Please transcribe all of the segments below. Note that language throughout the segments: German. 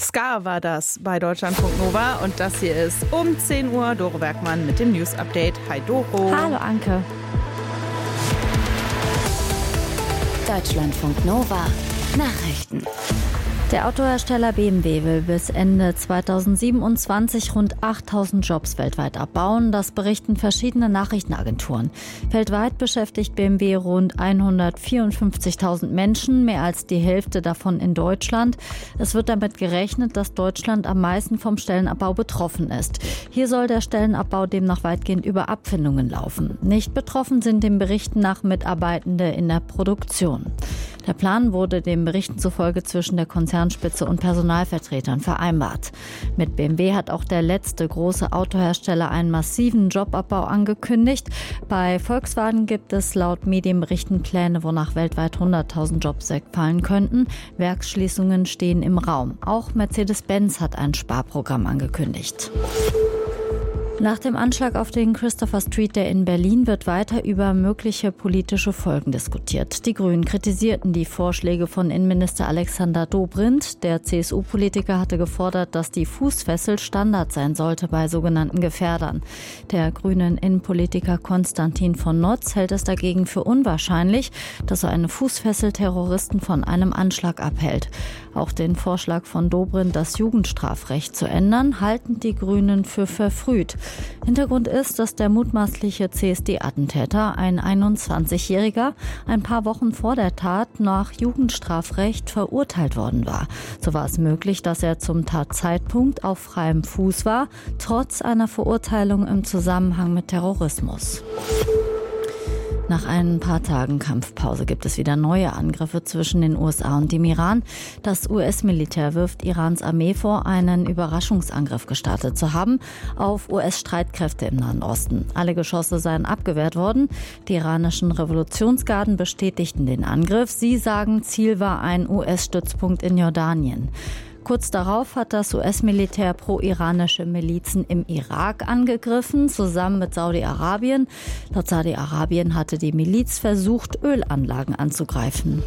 Scar war das bei Deutschlandfunk Nova und das hier ist um 10 Uhr Doro Bergmann mit dem News Update. Hi Doro. Hallo Anke. Deutschlandfunk Nova Nachrichten. Der Autohersteller BMW will bis Ende 2027 rund 8.000 Jobs weltweit abbauen. Das berichten verschiedene Nachrichtenagenturen. Weltweit beschäftigt BMW rund 154.000 Menschen, mehr als die Hälfte davon in Deutschland. Es wird damit gerechnet, dass Deutschland am meisten vom Stellenabbau betroffen ist. Hier soll der Stellenabbau demnach weitgehend über Abfindungen laufen. Nicht betroffen sind den Berichten nach Mitarbeitende in der Produktion. Der Plan wurde den Berichten zufolge zwischen der Konzernspitze und Personalvertretern vereinbart. Mit BMW hat auch der letzte große Autohersteller einen massiven Jobabbau angekündigt. Bei Volkswagen gibt es laut Medienberichten Pläne, wonach weltweit 100.000 Jobs wegfallen könnten. Werksschließungen stehen im Raum. Auch Mercedes-Benz hat ein Sparprogramm angekündigt. Nach dem Anschlag auf den Christopher Street Day in Berlin wird weiter über mögliche politische Folgen diskutiert. Die Grünen kritisierten die Vorschläge von Innenminister Alexander Dobrindt. Der CSU-Politiker hatte gefordert, dass die Fußfessel Standard sein sollte bei sogenannten Gefährdern. Der grünen Innenpolitiker Konstantin von Notz hält es dagegen für unwahrscheinlich, dass so eine Fußfessel Terroristen von einem Anschlag abhält. Auch den Vorschlag von Dobrindt, das Jugendstrafrecht zu ändern, halten die Grünen für verfrüht. Hintergrund ist, dass der mutmaßliche CSD-Attentäter, ein 21-Jähriger, ein paar Wochen vor der Tat nach Jugendstrafrecht verurteilt worden war. So war es möglich, dass er zum Tatzeitpunkt auf freiem Fuß war, trotz einer Verurteilung im Zusammenhang mit Terrorismus. Nach ein paar Tagen Kampfpause gibt es wieder neue Angriffe zwischen den USA und dem Iran. Das US-Militär wirft Irans Armee vor, einen Überraschungsangriff gestartet zu haben auf US-Streitkräfte im Nahen Osten. Alle Geschosse seien abgewehrt worden. Die iranischen Revolutionsgarden bestätigten den Angriff. Sie sagen, Ziel war ein US-Stützpunkt in Jordanien. Kurz darauf hat das US-Militär pro-iranische Milizen im Irak angegriffen, zusammen mit Saudi-Arabien. Laut Saudi-Arabien hatte die Miliz versucht, Ölanlagen anzugreifen.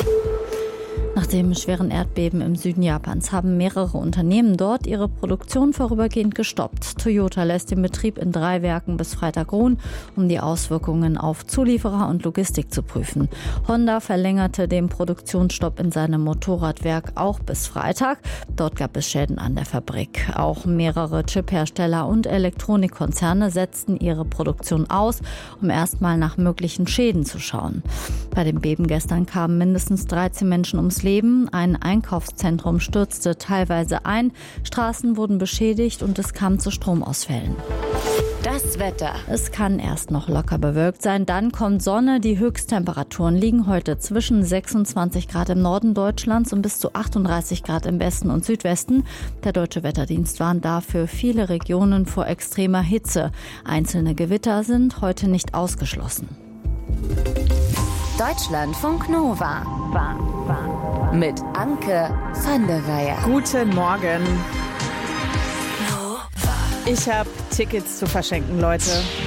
Nach dem schweren Erdbeben im Süden Japans haben mehrere Unternehmen dort ihre Produktion vorübergehend gestoppt. Toyota lässt den Betrieb in 3 Werken bis Freitag ruhen, um die Auswirkungen auf Zulieferer und Logistik zu prüfen. Honda verlängerte den Produktionsstopp in seinem Motorradwerk auch bis Freitag. Dort gab es Schäden an der Fabrik. Auch mehrere Chiphersteller und Elektronikkonzerne setzten ihre Produktion aus, um erstmal nach möglichen Schäden zu schauen. Bei dem Beben gestern kamen mindestens 13 Menschen ums Leben. Ein Einkaufszentrum stürzte teilweise ein, Straßen wurden beschädigt und es kam zu Stromausfällen. Das Wetter. Es kann erst noch locker bewölkt sein, dann kommt Sonne. Die Höchsttemperaturen liegen heute zwischen 26 Grad im Norden Deutschlands und bis zu 38 Grad im Westen und Südwesten. Der Deutsche Wetterdienst warnt dafür viele Regionen vor extremer Hitze. Einzelne Gewitter sind heute nicht ausgeschlossen. Deutschlandfunk Nova mit Anke van der Weyer. Guten Morgen. Ich habe Tickets zu verschenken, Leute.